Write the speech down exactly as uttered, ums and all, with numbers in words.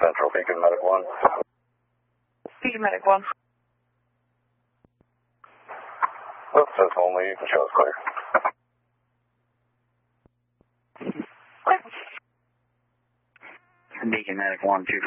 Central Beacon Medic one. Beacon Medic one. That says only, you can show us clear. Beacon Medic one, two.